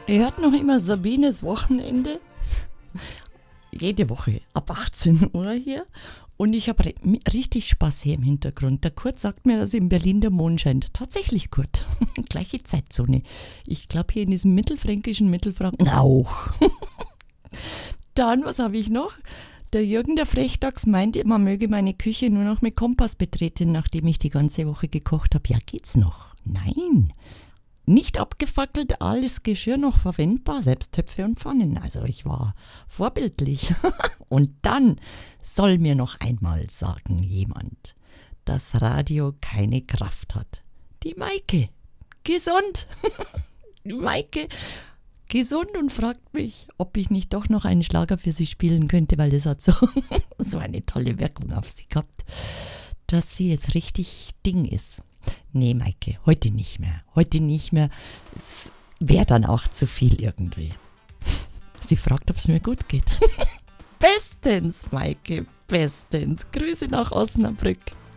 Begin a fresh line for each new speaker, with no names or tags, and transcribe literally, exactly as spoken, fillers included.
Ihr hört noch immer Sabines Wochenende. Jede Woche ab achtzehn Uhr hier. Und ich habe richtig Spaß hier im Hintergrund. Der Kurt sagt mir, dass in Berlin der Mond scheint. Tatsächlich, Kurt. Gleiche Zeitzone. Ich glaube hier in diesem mittelfränkischen Mittelfranken auch. Dann, was habe ich noch? Der Jürgen, der Frechdachs, meinte, man möge meine Küche nur noch mit Kompass betreten, nachdem ich die ganze Woche gekocht habe. Ja, geht's noch? Nein. Nicht abgefackelt, alles Geschirr noch verwendbar, selbst Töpfe und Pfannen. Also ich war vorbildlich. Und dann soll mir noch einmal sagen jemand, dass Radio keine Kraft hat. Die Maike, gesund. Die Maike, gesund und fragt mich, ob ich nicht doch noch einen Schlager für sie spielen könnte, weil das hat so, so eine tolle Wirkung auf sie gehabt, dass sie jetzt richtig Ding ist. Nee, Maike, heute nicht mehr. Heute nicht mehr. Es wäre dann auch zu viel irgendwie. Sie fragt, ob es mir gut geht. Bestens, Maike, bestens. Grüße nach Osnabrück.